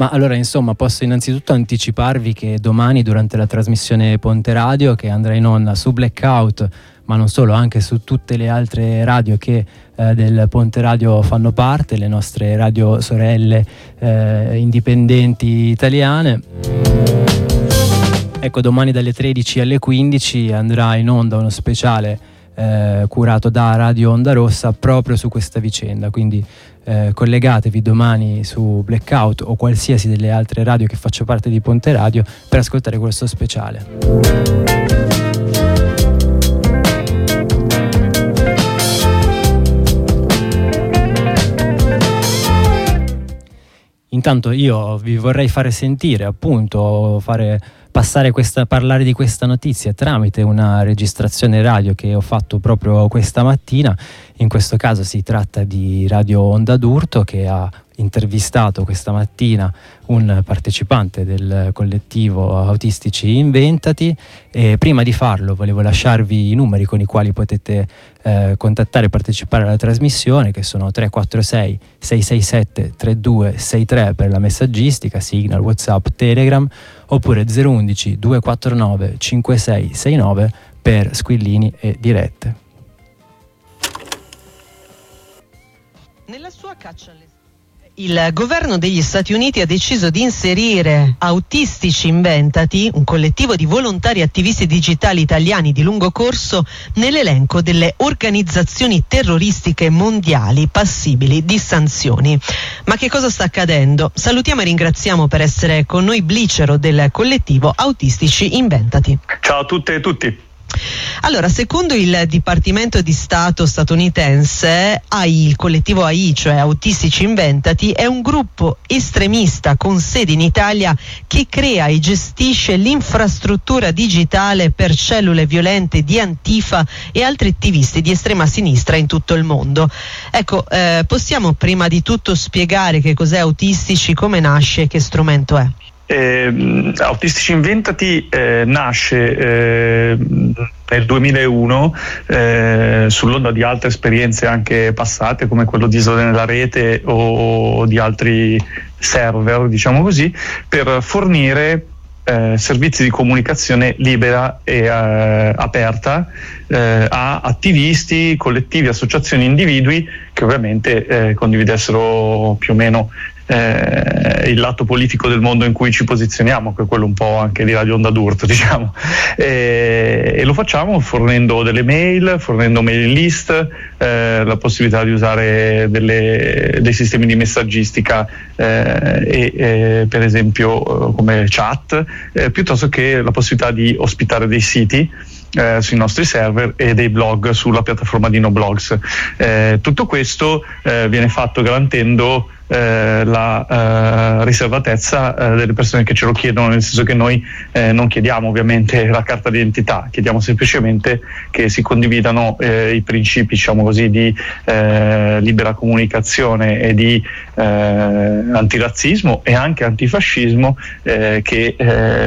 Ma allora, insomma, posso innanzitutto anticiparvi che domani, durante la trasmissione Ponte Radio, che andrà in onda su Blackout, ma non solo, anche su tutte le altre radio che del Ponte Radio fanno parte, le nostre radio sorelle indipendenti italiane. Ecco, domani dalle 13 alle 15 andrà in onda uno speciale curato da Radio Onda Rossa proprio su questa vicenda, quindi collegatevi domani su Blackout o qualsiasi delle altre radio che faccia parte di Ponte Radio per ascoltare questo speciale. Intanto io vi vorrei fare sentire, appunto, parlare di questa notizia tramite una registrazione radio che ho fatto proprio questa mattina. In questo caso si tratta di Radio Onda d'Urto, che ha intervistato questa mattina un partecipante del collettivo Autistici Inventati, e prima di farlo volevo lasciarvi i numeri con i quali potete contattare e partecipare alla trasmissione, che sono 346 667 3263 per la messaggistica, Signal, WhatsApp, Telegram, oppure 011 249 5669 per squillini e dirette. Nella sua caccia alle... Il governo degli Stati Uniti ha deciso di inserire Autistici Inventati, un collettivo di volontari attivisti digitali italiani di lungo corso, nell'elenco delle organizzazioni terroristiche mondiali passibili di sanzioni. Ma che cosa sta accadendo? Salutiamo e ringraziamo per essere con noi Blicero del collettivo Autistici Inventati. Ciao a tutte e tutti. Allora, secondo il Dipartimento di Stato statunitense, il collettivo AI, cioè Autistici Inventati, è un gruppo estremista con sede in Italia che crea e gestisce l'infrastruttura digitale per cellule violente di Antifa e altri attivisti di estrema sinistra in tutto il mondo. Ecco, possiamo prima di tutto spiegare che cos'è Autistici, come nasce e che strumento è? Autistici Inventati nasce nel 2001 sull'onda di altre esperienze anche passate, come quello di Isole nella Rete o di altri server, diciamo così, per fornire servizi di comunicazione libera e aperta a attivisti, collettivi, associazioni, individui che ovviamente condividessero più o meno il lato politico del mondo in cui ci posizioniamo, che è quello un po' anche di Radio Onda d'Urto, diciamo, e lo facciamo fornendo delle mail, fornendo mailing list, la possibilità di usare dei sistemi di messaggistica per esempio come chat, piuttosto che la possibilità di ospitare dei siti sui nostri server e dei blog sulla piattaforma di Noblogs. Tutto questo viene fatto garantendo la riservatezza delle persone che ce lo chiedono, nel senso che noi non chiediamo ovviamente la carta d'identità, chiediamo semplicemente che si condividano i principi, diciamo così, di libera comunicazione e di antirazzismo e anche antifascismo che